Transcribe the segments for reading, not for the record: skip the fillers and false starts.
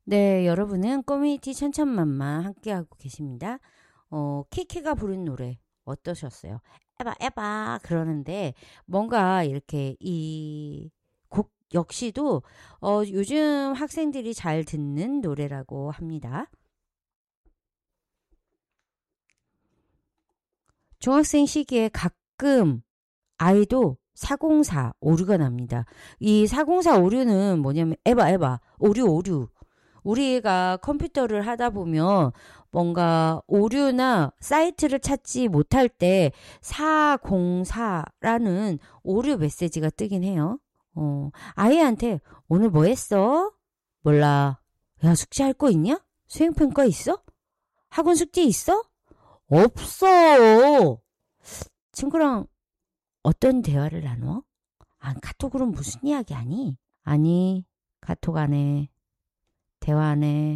네, 여러분은 커뮤니티 천천만만 함께하고 계십니다. 키키가 부른 노래 어떠셨어요? 에바, 에바 그러는데 뭔가 이렇게 이 곡 역시도 요즘 학생들이 잘 듣는 노래라고 합니다. 중학생 시기에 가끔 아이도 404 오류가 납니다. 이 404 오류는 뭐냐면 에바, 에바, 오류, 오류. 우리가 컴퓨터를 하다 보면 뭔가 오류나 사이트를 찾지 못할 때 404라는 오류 메시지가 뜨긴 해요. 아이한테 오늘 뭐 했어? 몰라. 야, 숙제할 거 있냐? 수행평가 있어? 학원 숙제 있어? 없어. 친구랑 어떤 대화를 나눠? 아, 카톡으로 무슨 이야기 하니? 아니, 카톡 안 해. 대화 안 해.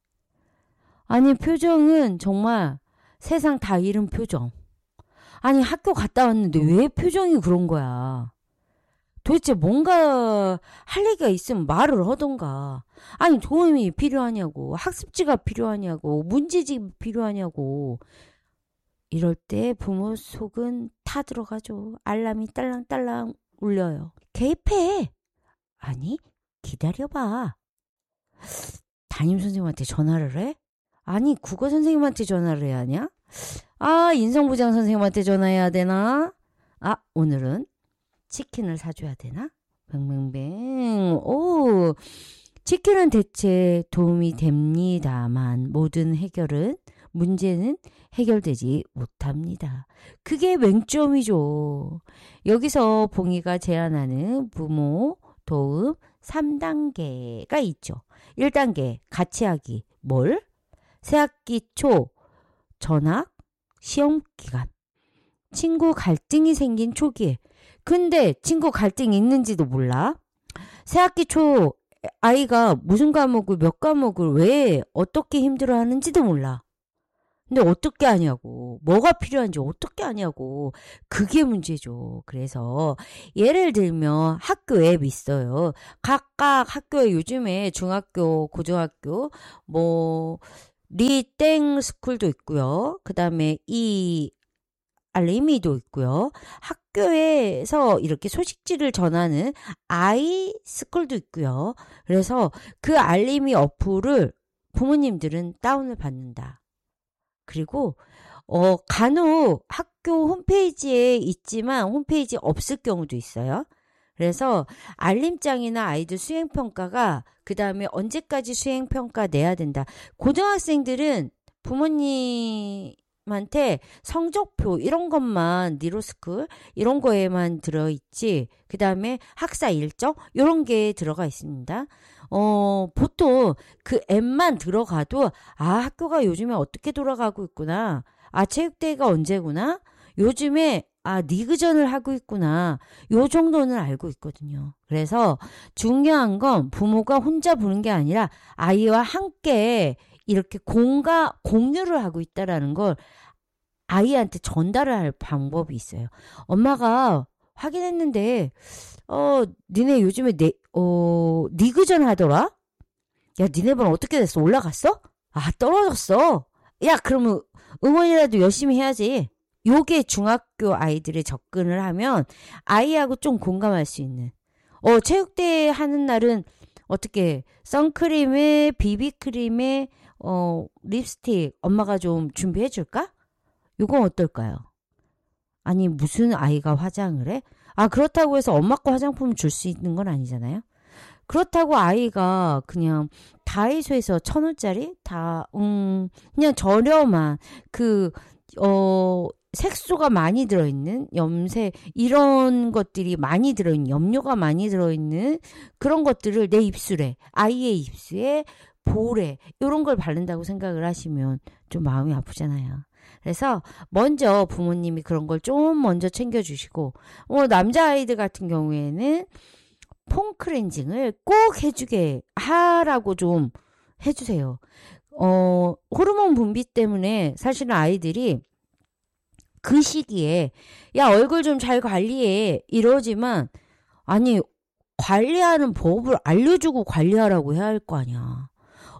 아니, 표정은 정말 세상 다 잃은 표정. 아니, 학교 갔다 왔는데 왜 표정이 그런 거야? 도대체 뭔가 할 얘기가 있으면 말을 하던가. 아니, 도움이 필요하냐고. 학습지가 필요하냐고. 문제집이 필요하냐고. 이럴 때 부모 속은 타 들어가죠. 알람이 딸랑딸랑 울려요. 개입해. 아니, 기다려봐. 담임선생님한테 전화를 해? 아니, 국어 선생님한테 전화를 해야 하냐? 아, 인성부장 선생님한테 전화해야 되나? 아, 오늘은 치킨을 사줘야 되나? 뱅뱅뱅. 오, 치킨은 대체 도움이 됩니다만 모든 문제는 해결되지 못합니다. 그게 맹점이죠. 여기서 봉이가 제안하는 부모 도움 3단계가 있죠. 1단계 같이 하기. 뭘? 새학기 초 전학 시험 기간. 친구 갈등이 생긴 초기에. 근데 친구 갈등이 있는지도 몰라. 새학기 초 아이가 무슨 과목을 몇 과목을 왜 어떻게 힘들어하는지도 몰라. 근데 어떻게 하냐고. 뭐가 필요한지 어떻게 하냐고. 그게 문제죠. 그래서 예를 들면 학교 앱 있어요. 각각 학교에 요즘에 중학교, 고등학교, 뭐 리땡 스쿨도 있고요. 그 다음에 이 알림이도 있고요. 학교에서 이렇게 소식지를 전하는 아이 스쿨도 있고요. 그래서 그 알림이 어플을 부모님들은 다운을 받는다. 그리고 간혹 학교 홈페이지에 있지만 홈페이지 없을 경우도 있어요. 그래서 알림장이나 아이들 수행평가가 그 다음에 언제까지 수행평가 내야 된다. 고등학생들은 부모님한테 성적표 이런 것만 니로스쿨 이런 거에만 들어있지. 그 다음에 학사 일정 이런 게 들어가 있습니다. 보통 그 앱만 들어가도 학교가 요즘에 어떻게 돌아가고 있구나. 체육대회가 언제구나. 요즘에 리그전을 하고 있구나. 요 정도는 알고 있거든요. 그래서 중요한 건 부모가 혼자 보는 게 아니라 아이와 함께 이렇게 공유를 하고 있다라는 걸 아이한테 전달을 할 방법이 있어요. 엄마가 확인했는데 니네 요즘에 리그전 하더라? 야, 니네 반 어떻게 됐어? 올라갔어? 떨어졌어. 야, 그러면 응원이라도 열심히 해야지. 요게 중학교 아이들의 접근을 하면 아이하고 좀 공감할 수 있는. 체육대회 하는 날은 어떻게 선크림에 비비크림에 립스틱 엄마가 좀 준비해 줄까? 요건 어떨까요? 아니, 무슨 아이가 화장을 해? 그렇다고 해서 엄마 거 화장품 줄 수 있는 건 아니잖아요. 그렇다고 아이가 그냥 다이소에서 1,000원짜리 그냥 저렴한 색소가 많이 들어있는 염색 이런 것들이 많이 들어있는 염료가 많이 들어있는 그런 것들을 내 입술에 아이의 입술에 볼에 이런 걸 바른다고 생각을 하시면 좀 마음이 아프잖아요. 그래서 먼저 부모님이 그런 걸 좀 먼저 챙겨주시고 남자아이들 같은 경우에는 폼 클렌징을 꼭 해주게 하라고 좀 해주세요. 호르몬 분비 때문에 사실은 아이들이 그 시기에 야 얼굴 좀 잘 관리해 이러지만 아니 관리하는 법을 알려주고 관리하라고 해야 할 거 아니야.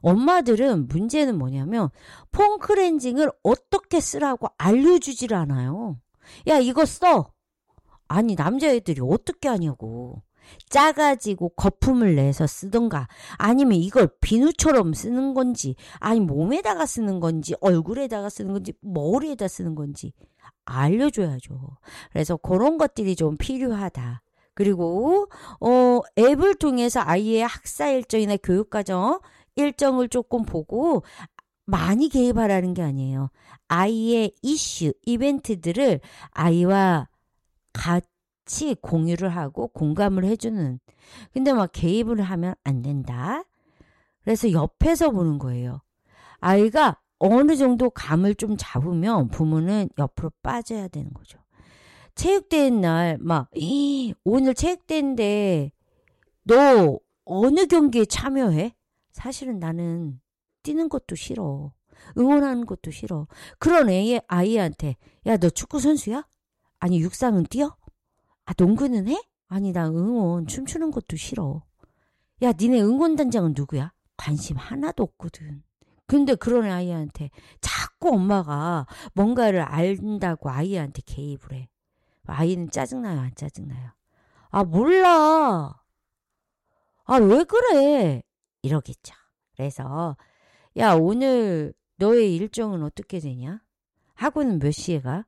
엄마들은 문제는 뭐냐면 폼 클렌징을 어떻게 쓰라고 알려주질 않아요. 야, 이거 써. 아니, 남자애들이 어떻게 하냐고. 짜가지고 거품을 내서 쓰던가, 아니면 이걸 비누처럼 쓰는 건지, 아니 몸에다가 쓰는 건지, 얼굴에다가 쓰는 건지, 머리에다 쓰는 건지 알려줘야죠. 그래서 그런 것들이 좀 필요하다. 그리고 앱을 통해서 아이의 학사 일정이나 교육과정 일정을 조금 보고 많이 개입하라는 게 아니에요. 아이의 이슈, 이벤트들을 아이와 같이 공유를 하고 공감을 해주는. 근데 막 개입을 하면 안 된다. 그래서 옆에서 보는 거예요. 아이가 어느 정도 감을 좀 잡으면 부모는 옆으로 빠져야 되는 거죠. 체육대회 날 막 오늘 체육대회인데 너 어느 경기에 참여해? 사실은 나는 뛰는 것도 싫어. 응원하는 것도 싫어. 그런 아이한테 야, 너 축구 선수야? 아니 육상은 뛰어? 아, 농구는 해? 아니 나 응원 춤추는 것도 싫어. 야, 니네 응원단장은 누구야? 관심 하나도 없거든. 근데 그런 아이한테 자꾸 엄마가 뭔가를 안다고 아이한테 개입을 해. 아이는 짜증나요, 안 짜증나요? 아, 몰라. 아, 왜 그래? 이러겠죠. 그래서 야, 오늘 너의 일정은 어떻게 되냐? 학원은 몇 시에 가?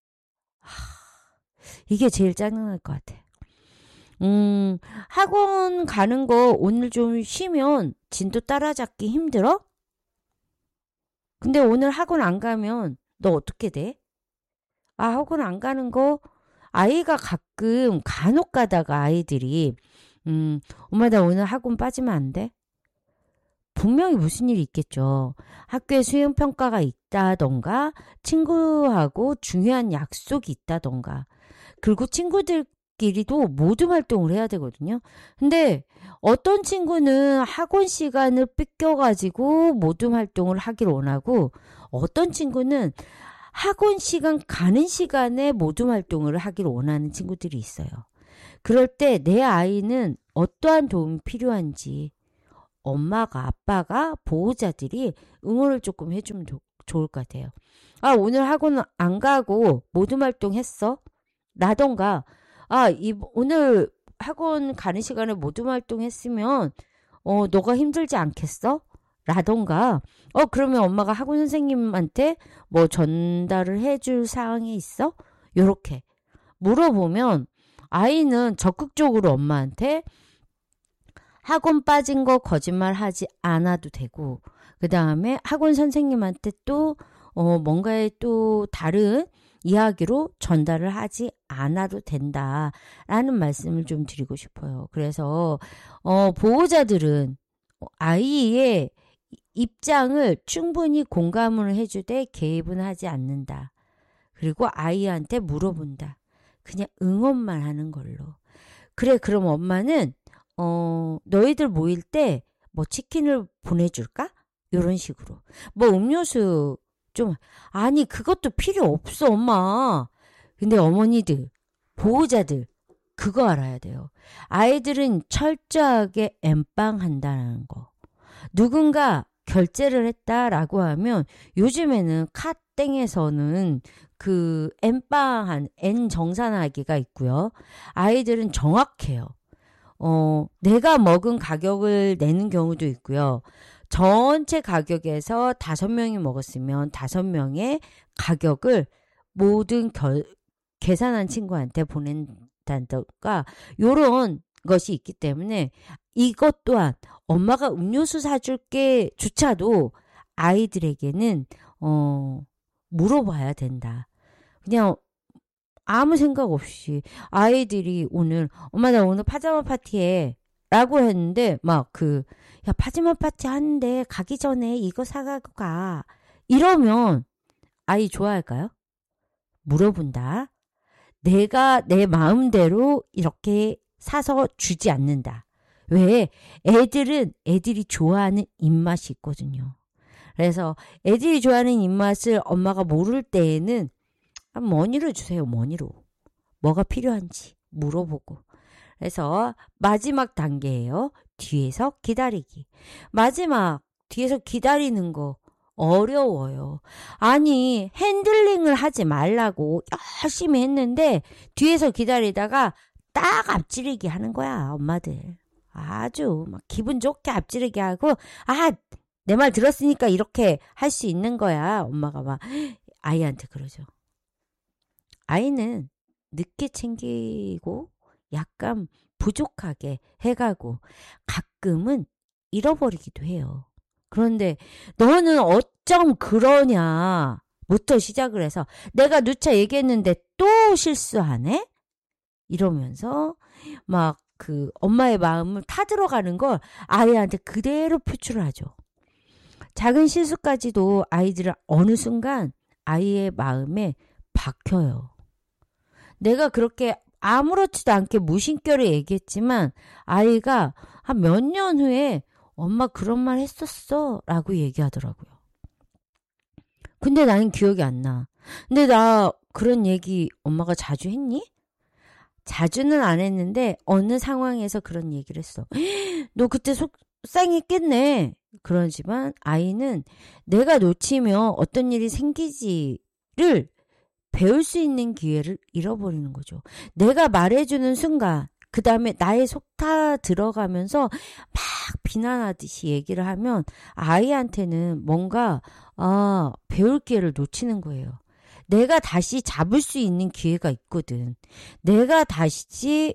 이게 제일 짜증날 것 같아. 학원 가는 거 오늘 좀 쉬면 진도 따라잡기 힘들어? 근데 오늘 학원 안 가면 너 어떻게 돼? 아, 학원 안 가는 거 아이가 가끔 간혹 가다가 아이들이 엄마 나 오늘 학원 빠지면 안 돼? 분명히 무슨 일이 있겠죠. 학교에 수행평가가 있다던가 친구하고 중요한 약속이 있다던가 그리고 친구들끼리도 모둠 활동을 해야 되거든요. 근데 어떤 친구는 학원 시간을 뺏겨가지고 모둠 활동을 하길 원하고 어떤 친구는 학원 시간 가는 시간에 모둠 활동을 하길 원하는 친구들이 있어요. 그럴 때 내 아이는 어떠한 도움이 필요한지 엄마가 아빠가 보호자들이 응원을 조금 해주면 좋을 것 같아요. 아, 오늘 학원 안 가고 모둠 활동 했어? 라던가 오늘 학원 가는 시간에 모둠 활동 했으면 너가 힘들지 않겠어? 라던가 그러면 엄마가 학원 선생님한테 뭐 전달을 해줄 사항이 있어? 요렇게 물어보면 아이는 적극적으로 엄마한테 학원 빠진 거 거짓말하지 않아도 되고 그 다음에 학원 선생님한테 또 뭔가의 또 다른 이야기로 전달을 하지 않아도 된다라는 말씀을 좀 드리고 싶어요. 그래서 보호자들은 아이의 입장을 충분히 공감을 해주되 개입은 하지 않는다. 그리고 아이한테 물어본다. 그냥 응원만 하는 걸로. 그래, 그럼 엄마는 너희들 모일 때 뭐 치킨을 보내줄까? 이런 식으로. 뭐 음료수 좀 아니 그것도 필요 없어 엄마. 근데 어머니들 보호자들 그거 알아야 돼요. 아이들은 철저하게 엠빵한다는 거. 누군가 결제를 했다라고 하면 요즘에는 카땡에서는 그 엠빵한 N 정산하기가 있고요. 아이들은 정확해요. 내가 먹은 가격을 내는 경우도 있고요. 전체 가격에서 5명이 먹었으면 5명의 가격을 모든 계산한 친구한테 보낸다던가 요런 것이 있기 때문에 이것 또한 엄마가 음료수 사줄게 조차도 아이들에게는 물어봐야 된다. 그냥 아무 생각 없이 아이들이 오늘 엄마 나 오늘 파자마 파티해 라고 했는데 막 야 파자마 파티 하는데 가기 전에 이거 사가고 가 이러면 아이 좋아할까요? 물어본다. 내가 내 마음대로 이렇게 사서 주지 않는다. 왜? 애들이 좋아하는 입맛이 있거든요. 그래서 애들이 좋아하는 입맛을 엄마가 모를 때에는 머니를 주세요. 머니로. 뭐가 필요한지 물어보고. 그래서 마지막 단계예요. 뒤에서 기다리기. 마지막 뒤에서 기다리는 거 어려워요. 아니, 핸들링을 하지 말라고 열심히 했는데 뒤에서 기다리다가 딱 앞지르기 하는 거야, 엄마들. 아주 막 기분 좋게 앞지르기 하고, 내 말 들었으니까 이렇게 할 수 있는 거야. 엄마가 막 아이한테 그러죠. 아이는 늦게 챙기고 약간 부족하게 해가고 가끔은 잃어버리기도 해요. 그런데 너는 어쩜 그러냐 부터 시작을 해서 내가 누차 얘기했는데 또 실수하네? 이러면서 막 그 엄마의 마음을 타들어가는 걸 아이한테 그대로 표출을 하죠. 작은 실수까지도 아이들은 어느 순간 아이의 마음에 박혀요. 내가 그렇게 아무렇지도 않게 무심결에 얘기했지만 아이가 한 몇 년 후에 엄마 그런 말 했었어 라고 얘기하더라고요. 근데 나는 기억이 안 나. 근데 나 그런 얘기 엄마가 자주 했니? 자주는 안 했는데 어느 상황에서 그런 얘기를 했어. 너 그때 속상했겠네. 그러지만 아이는 내가 놓치면 어떤 일이 생기지를 배울 수 있는 기회를 잃어버리는 거죠. 내가 말해주는 순간 그 다음에 나의 속 타 들어가면서 막 비난하듯이 얘기를 하면 아이한테는 뭔가 배울 기회를 놓치는 거예요. 내가 다시 잡을 수 있는 기회가 있거든. 내가 다시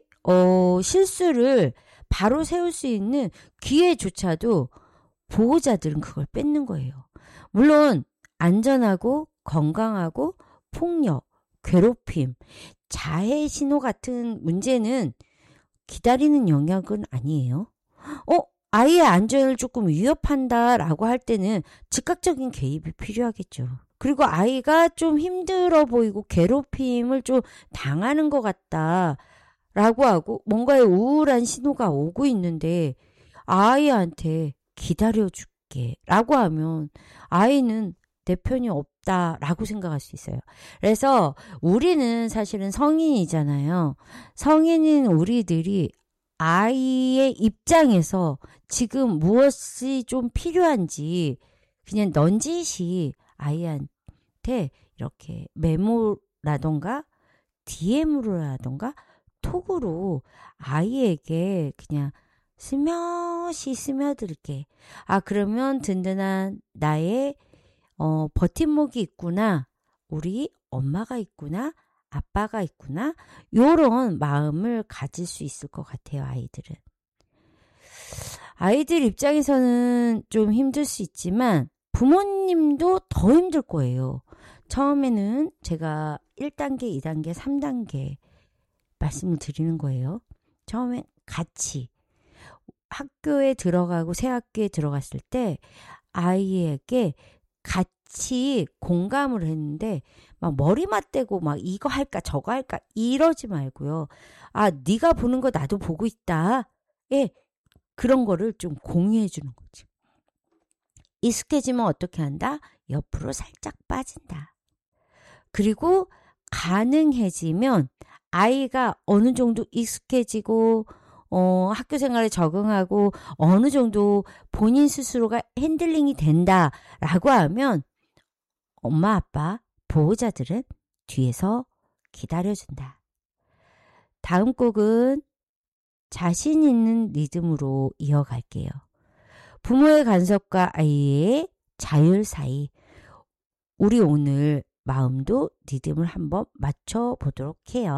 실수를 바로 세울 수 있는 기회조차도 보호자들은 그걸 뺏는 거예요. 물론 안전하고 건강하고 폭력, 괴롭힘, 자해 신호 같은 문제는 기다리는 영역은 아니에요. 아이의 안전을 조금 위협한다라고 할 때는 즉각적인 개입이 필요하겠죠. 그리고 아이가 좀 힘들어 보이고 괴롭힘을 좀 당하는 것 같다라고 하고 뭔가의 우울한 신호가 오고 있는데 아이한테 기다려줄게 라고 하면 아이는 내 편이 없다라고 생각할 수 있어요. 그래서 우리는 사실은 성인이잖아요. 성인인 우리들이 아이의 입장에서 지금 무엇이 좀 필요한지 그냥 넌지시 아이한테 이렇게 메모라던가 DM으로라던가 톡으로 아이에게 그냥 스며시 스며들게. 그러면 든든한 나의 버팀목이 있구나. 우리 엄마가 있구나. 아빠가 있구나. 요런 마음을 가질 수 있을 것 같아요, 아이들은. 아이들 입장에서는 좀 힘들 수 있지만 부모님도 더 힘들 거예요. 처음에는 제가 1단계, 2단계, 3단계 말씀을 드리는 거예요. 처음엔 같이 학교에 들어가고 새 학교에 들어갔을 때 아이에게 같이 공감을 했는데 막 머리 맞대고 막 이거 할까 저거 할까 이러지 말고요. 네가 보는 거 나도 보고 있다. 그런 거를 좀 공유해 주는 거지. 익숙해지면 어떻게 한다? 옆으로 살짝 빠진다. 그리고 가능해지면 아이가 어느 정도 익숙해지고 학교 생활에 적응하고 어느 정도 본인 스스로가 핸들링이 된다라고 하면 엄마, 아빠, 보호자들은 뒤에서 기다려준다. 다음 곡은 자신 있는 리듬으로 이어갈게요. 부모의 간섭과 아이의 자율 사이. 우리 오늘 마음도 리듬을 한번 맞춰보도록 해요.